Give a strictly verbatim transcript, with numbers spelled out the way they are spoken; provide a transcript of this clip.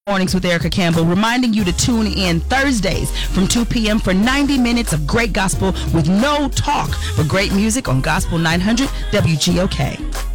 Mornings with Erica Campbell, reminding you to tune in Thursdays from two p.m. for ninety minutes of great gospel with no talk, but great music on Gospel nine hundred W G O K.